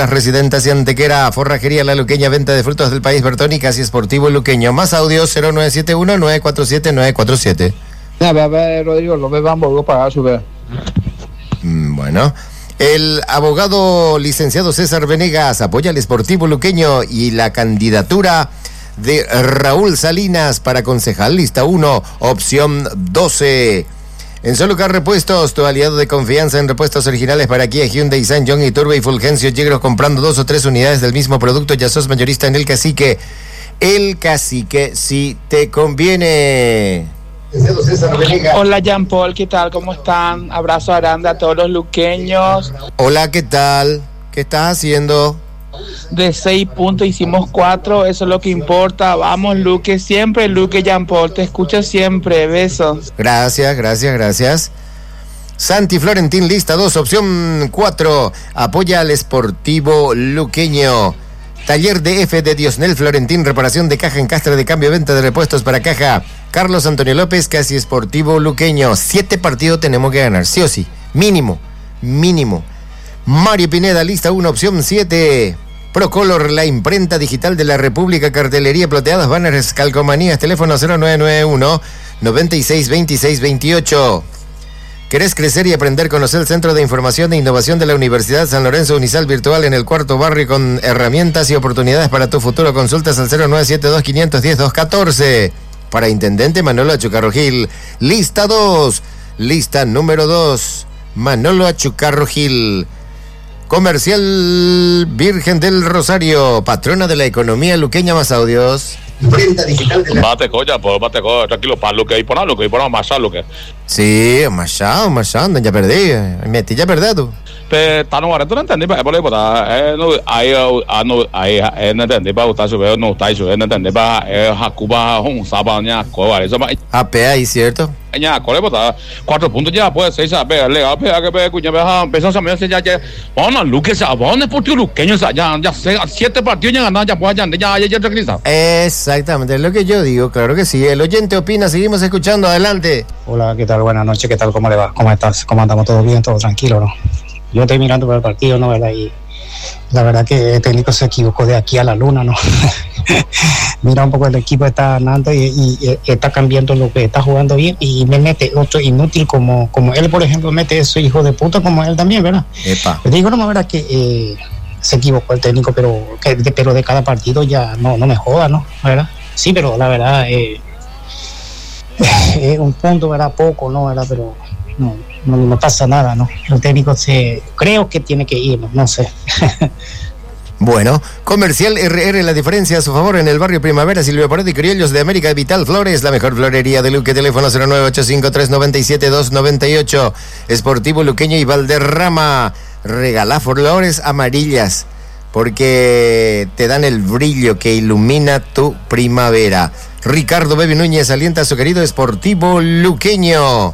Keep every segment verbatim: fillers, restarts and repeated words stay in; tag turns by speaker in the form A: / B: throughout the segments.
A: Las Residentas y Antequera, Forrajería La Luqueña, venta de frutos del país, Bertoni, Casi Esportivo Luqueño. Más audio cero nueve siete uno nueve cuatro siete nueve cuatro siete.
B: A ver, a ver, Rodrigo López Bambo para su ver.
A: Bueno, el abogado licenciado César Venegas apoya al Esportivo Luqueño y la candidatura de Raúl Salinas para concejal, lista uno, opción doce. En Solucar Repuestos, tu aliado de confianza en repuestos originales para Kia, Hyundai, San John y Turbo y Fulgencio Yegros, comprando dos o tres unidades del mismo producto, ya sos mayorista en El Cacique. El Cacique si te conviene.
C: Hola Jean Paul, ¿qué tal? ¿Cómo están? Abrazo grande a todos los luqueños.
A: Hola, ¿qué tal? ¿Qué estás haciendo?
C: De seis puntos hicimos cuatro, eso es lo que importa. Vamos, Luque, siempre, Luque, Jean Paul, te escucho siempre, besos.
A: Gracias, gracias, gracias. Santi Florentín, lista dos, opción cuatro, apoya al Esportivo Luqueño. Taller de F de Diosnel Florentín, reparación de caja, encastre de cambio, venta de repuestos para caja. Carlos Antonio López, Casi Esportivo Luqueño. Siete partidos tenemos que ganar, sí o sí, mínimo, mínimo. Mario Pineda, lista uno, opción siete. Procolor, la imprenta digital de la República, cartelería, plateadas, banners, calcomanías, teléfono cero nueve nueve uno noventa y seis veintiséis veintiocho. ¿Querés crecer y aprender? Conocer el Centro de Información e Innovación de la Universidad San Lorenzo Unisal Virtual en el cuarto barrio con herramientas y oportunidades para tu futuro. Consultas al cero nueve siete dos cinco uno cero dos uno cuatro. Para Intendente Manolo Achucarro Gil, lista dos, lista número dos, Manolo Achucarro Gil. Comercial Virgen del Rosario, patrona de la economía luqueña. Más audios.
D: Imprenta digital de la... Bate coña, pues bate coña, tranquilo, para lo que hay por algo, que hay por más lo que.
A: Sí, más más ya perdí, metí ya perdí tú.
D: Pero está no barato, no entendí, para por ahí, no hay, no hay, no entendí, para usted subir, no está subiendo, no entendí, para Jacuba, un sabaña, cobar, eso va.
A: A P ahí, ¿cierto?
D: Ya, correcto, cuatro puntos ya puede seis a ver, le a ver, que ver, cuña, empezó a meterse ya, ya, bueno, Luque, se abone por tu luqueño, ya, ya, siete partidos ya ganaron, ya puede, ya, ya, ya, ya, tranquiliza.
A: Exactamente, es lo que yo digo, claro que sí. El oyente opina, seguimos escuchando, adelante.
E: Hola, ¿qué tal? Buenas noches, ¿qué tal? ¿Cómo le va? ¿Cómo estás? ¿Cómo andamos? ¿Todo bien? ¿Todo tranquilo, no? Yo estoy mirando por el partido, ¿no? ¿Verdad? Y la verdad que el técnico se equivocó de aquí a la luna, ¿no? Mira un poco, el equipo está ganando y, y, y está cambiando lo que está jugando bien y me mete otro inútil como, como él, por ejemplo, mete ese hijo de puta como él también, ¿verdad?
A: Epa.
E: Pero digo, no, verdad que eh, se equivocó el técnico, pero, que, de, pero de cada partido ya no, no me joda, ¿no? ¿Verdad? Sí, pero la verdad, eh, eh, un punto, ¿verdad? Poco, ¿no? ¿Verdad? Pero no, no, no pasa nada, ¿no? El técnico se, creo que tiene que ir, no, no sé.
A: Bueno, Comercial R R, la diferencia a su favor en el barrio Primavera, Silvio Paredes y Criollos de América, Vital Flores, la mejor florería de Luque, teléfono cero nueve ocho cinco tres nueve siete dos nueve ocho. Esportivo Luqueño y Valderrama, regala flores amarillas porque te dan el brillo que ilumina tu primavera. Ricardo Bebe Núñez alienta a su querido Esportivo Luqueño.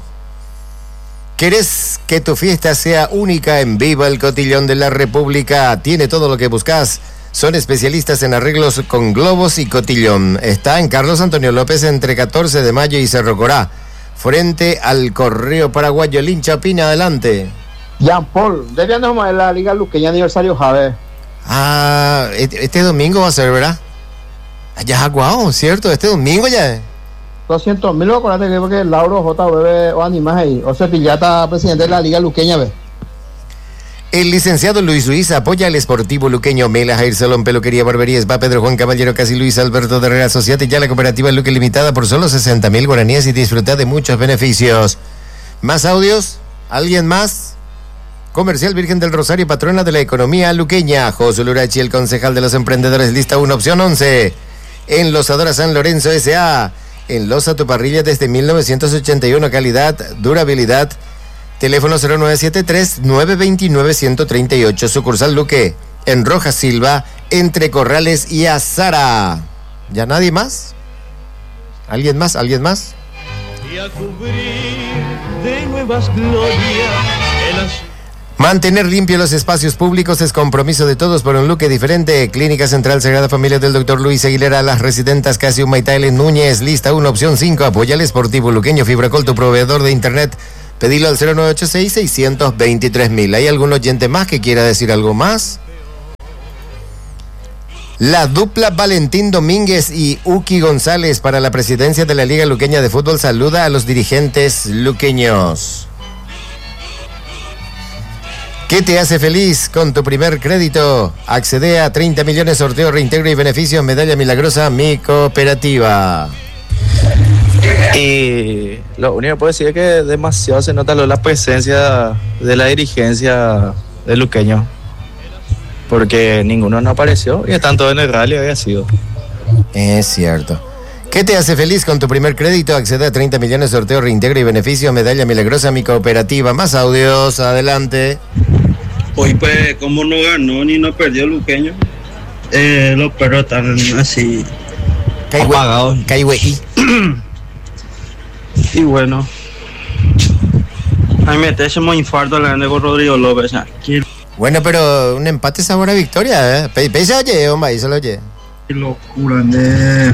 A: ¿Querés que tu fiesta sea única? En Viva el Cotillón de la República tiene todo lo que buscas. Son especialistas en arreglos con globos y cotillón. Está en Carlos Antonio López entre catorce de mayo y Cerro Corá, frente al Correo Paraguayo. Lincha opina, adelante.
B: Jean Paul, deberíamos en la Liga Luqueña aniversario, Javier.
A: Ah, este domingo va a ser, ¿verdad? Ya, guau, ¿cierto? Este domingo ya.
B: doscientos mil, acuérdate que porque Lauro J. Bebe o animas ahí, o sea, Pillata, presidente de la Liga Luqueña, ve.
A: El licenciado Luis Luis apoya al Esportivo Luqueño. Mela, Jair Salón, Peluquería, Barbería, Spa, Pedro Juan Caballero, Casi Luis Alberto de Herrera, asociate ya a la cooperativa Luque Limitada por solo sesenta mil guaraníes y disfruta de muchos beneficios. ¿Más audios? ¿Alguien más? Comercial Virgen del Rosario, patrona de la economía luqueña. José Lurachi, el concejal de los emprendedores, lista uno, opción once. Enlosadora San Lorenzo S A Enlosa tu parrilla desde mil novecientos ochenta y uno, calidad, durabilidad. Teléfono cero nueve siete tres nueve dos nueve uno tres ocho, sucursal Luque, en Rojas Silva, entre Corrales y Azara. ¿Ya nadie más? ¿Alguien más? ¿Alguien más?
F: Y a cubrir de nuevas glorias el...
A: Mantener limpios los espacios públicos es compromiso de todos por un Luque diferente. Clínica Central Sagrada Familia del doctor Luis Aguilera, Las Residentas Casi Humaitá Núñez, lista uno, opción cinco, apoya al Esportivo Luqueño. Fibracol, tu proveedor de internet. Pedilo al cero nueve ocho seis seis dos tres mil. ¿Hay algún oyente más que quiera decir algo más? La dupla Valentín Domínguez y Uki González para la presidencia de la Liga Luqueña de Fútbol saluda a los dirigentes luqueños. ¿Qué te hace feliz con tu primer crédito? Accede a treinta millones, sorteo, reintegro y beneficios, medalla milagrosa, mi cooperativa.
G: Y lo único que puedo decir es que demasiado se nota la presencia de la dirigencia de Luqueño, porque ninguno no apareció y están todos en el rally, había sido.
A: Es cierto. ¿Qué te hace feliz con tu primer crédito? Accede a treinta millones, sorteo, reintegro y beneficio, medalla milagrosa, mi cooperativa. Más audios, adelante.
H: Hoy pues, como no ganó ni no perdió Luqueño, eh, los perros están así apagados. Y bueno, ahí metésemos infarto a la gente con Rodrigo López. Qué
A: Bueno, pero un empate sabor a victoria, ¿eh? Pe- Pese oye, hombre, ahí se lo oye.
H: locura, de...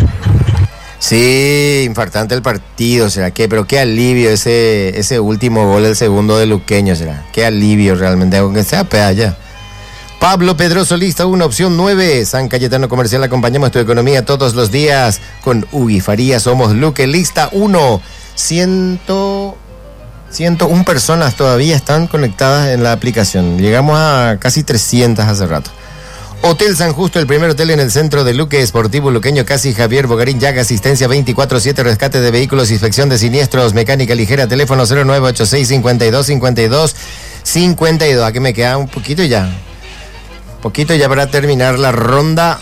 A: Sí, infartante el partido, ¿será qué? Pero qué alivio ese ese último gol, el segundo de Luqueño, ¿será? Qué alivio realmente, aunque sea pea ya. Pablo Pedroso, lista uno, opción nueve. San Cayetano Comercial, acompañamos tu economía todos los días con Ugi Farías. Somos Luque, lista uno. Ciento... ciento una personas todavía están conectadas en la aplicación. Llegamos a casi trescientas hace rato. Hotel San Justo, el primer hotel en el centro de Luque, Esportivo Luqueño, casi Javier Bogarín Llaga, asistencia veinticuatro siete, rescate de vehículos, inspección de siniestros, mecánica ligera, teléfono cero nueve ocho seis, cincuenta y dos, cincuenta y dos, cincuenta y dos. Aquí me queda un poquito ya. Poquito ya para terminar la ronda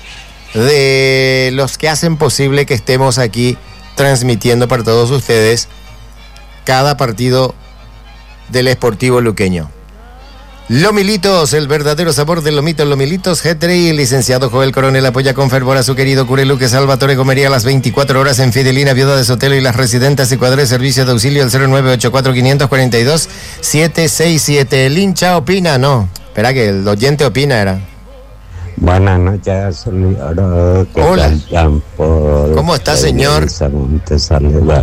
A: de los que hacen posible que estemos aquí transmitiendo para todos ustedes cada partido del Esportivo Luqueño. Lomilitos, el verdadero sabor del lomito, Lomilitos, G tres, el licenciado Joel Coronel apoya con fervor a su querido cure Luque Salvatore Gomería las veinticuatro horas en Fidelina, Viuda de Sotelo y las residentes y cuadros de servicio de auxilio al cero nueve ocho cuatro, cinco cuatro dos, siete seis siete. El hincha opina, no, espera que el oyente opina era.
I: Buenas noches, señor.
A: Hola. ¿Cómo está, señor?
I: Te saluda.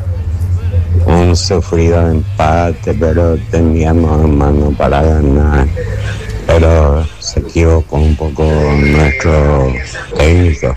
I: Un sufrido empate, pero teníamos mano para ganar. Pero se equivocó un poco nuestro técnico.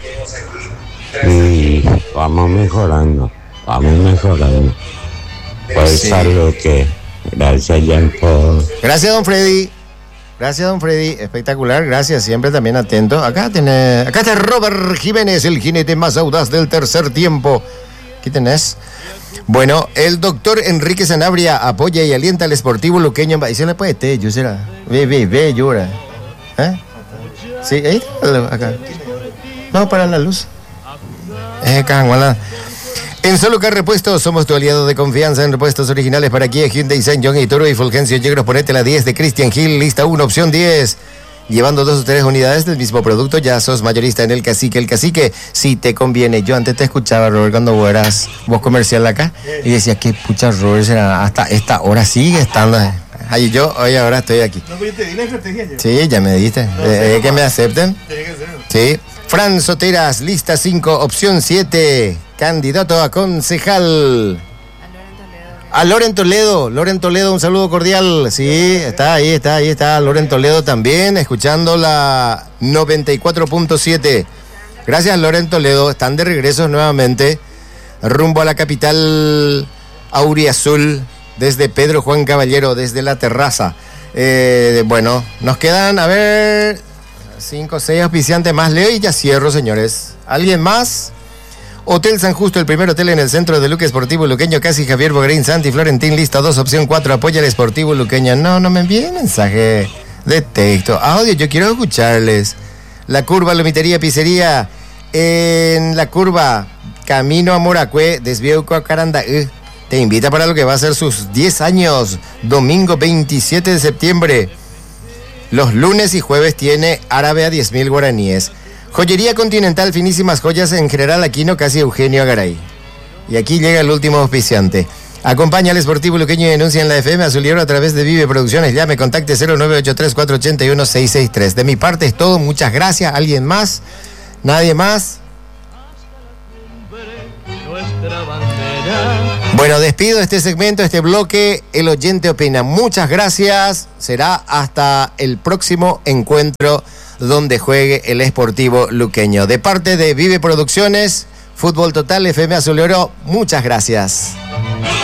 I: Y vamos mejorando, vamos mejorando. Pues
A: Sí.
I: algo que, gracias, Jean Paul.
A: Gracias, don Freddy. Gracias, don Freddy. Espectacular. Gracias, siempre también atento. Acá tiene, acá está Robert Jiménez, el jinete más audaz del tercer tiempo. Aquí tenés. Bueno, el doctor Enrique Sanabria apoya y alienta al Esportivo Luqueño. Y se le puede te, yo será. Ve, ve, ve, llora. ¿Eh? Sí, ahí está, acá. No, para la luz. Eh, caguala. En Solucar Repuestos somos tu aliado de confianza en repuestos originales para Kia, Hyundai, San John y Toro y Fulgencio Yegros. Ponete la diez de Christian Hill, lista uno, opción diez. Llevando dos o tres unidades del mismo producto, ya sos mayorista en El Cacique. El Cacique, si te conviene. Yo antes te escuchaba, Robert, cuando vos eras vos comercial acá, y decía que pucha, Robert, será hasta esta hora sigue estando. Ay, yo hoy ahora estoy aquí.
J: No, pero yo te di la estrategia yo.
A: Sí, ya me diste.
J: No,
A: eh,
J: sí,
A: que me acepten.
J: Tiene que hacerlo.
A: Sí. Fran Soteras, lista cinco, opción siete. Candidato a concejal. A Loren Toledo, Loren Toledo, un saludo cordial. Sí, está ahí, está ahí, está Loren Toledo también, escuchando la noventa y cuatro punto siete. Gracias, Loren Toledo. Están de regreso nuevamente, rumbo a la capital auriazul, desde Pedro Juan Caballero, desde la terraza. Eh, bueno, nos quedan, a ver, cinco o seis auspiciantes más. Leo y ya cierro, señores. ¿Alguien más? Hotel San Justo, el primer hotel en el centro de Luque, Esportivo Luqueño, casi Javier Bogarín, Santi Florentín, lista dos, opción cuatro, apoya el Esportivo Luqueño. No, no me envíen mensaje de texto, audio, yo quiero escucharles. La Curva, Lomitería, Pizzería, en la Curva, camino a Moracue, desvío a Caranda, eh, te invita para lo que va a ser sus diez años, domingo veintisiete de septiembre. Los lunes y jueves tiene árabe a diez mil guaraníes. Joyería Continental, finísimas joyas en General Aquino, casi Eugenio Agaray. Y aquí llega el último auspiciante. Acompaña al Esportivo Luqueño y denuncia en la F M a su libro a través de Vive Producciones. Llame, contacte cero nueve ocho tres, cuatro ocho uno, seis seis tres. De mi parte es todo, muchas gracias. ¿Alguien más? ¿Nadie más?
F: Nuestra bandera.
A: Bueno. Bueno, despido este segmento, este bloque. El oyente opina. Muchas gracias. Será hasta el próximo encuentro donde juegue el Sportivo Luqueño. De parte de Vive Producciones, Fútbol Total, F M Azul y Oro, muchas gracias.